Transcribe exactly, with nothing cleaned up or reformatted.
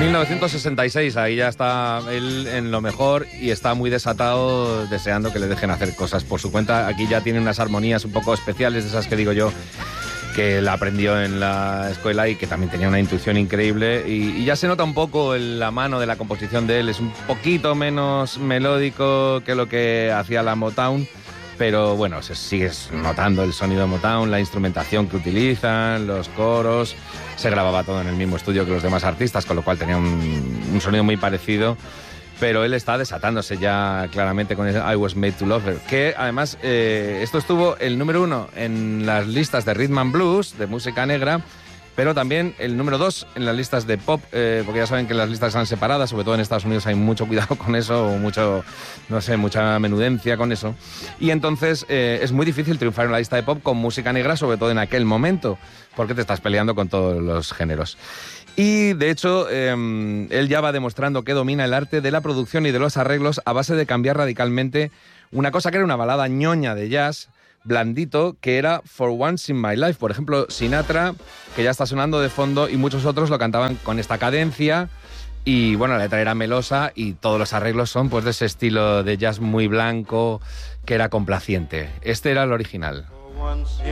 mil novecientos sesenta y seis, ahí ya está él en lo mejor y está muy desatado, deseando que le dejen hacer cosas por su cuenta. Aquí ya tiene unas armonías un poco especiales, de esas que digo yo, que él aprendió en la escuela y que también tenía una intuición increíble. Y, y ya se nota un poco en la mano de la composición de él, es un poquito menos melódico que lo que hacía la Motown, pero bueno, se sigue notando el sonido de Motown, la instrumentación que utilizan, los coros. Se grababa todo en el mismo estudio que los demás artistas, con lo cual tenía un, un sonido muy parecido, pero él está desatándose ya claramente con el I Was Made to Love Her, que además eh, esto estuvo el número uno en las listas de Rhythm and Blues, de música negra, pero también el número dos en las listas de pop, eh, porque ya saben que las listas están separadas, sobre todo en Estados Unidos hay mucho cuidado con eso, o mucho, no sé, mucha menudencia con eso. Y entonces eh, es muy difícil triunfar en la lista de pop con música negra, sobre todo en aquel momento, porque te estás peleando con todos los géneros. Y, de hecho, eh, él ya va demostrando que domina el arte de la producción y de los arreglos a base de cambiar radicalmente una cosa que era una balada ñoña de jazz, blandito, que era For Once in My Life. Por ejemplo, Sinatra, que ya está sonando de fondo, y muchos otros lo cantaban con esta cadencia. Y, bueno, la letra era melosa y todos los arreglos son pues de ese estilo de jazz muy blanco, que era complaciente. Este era el original.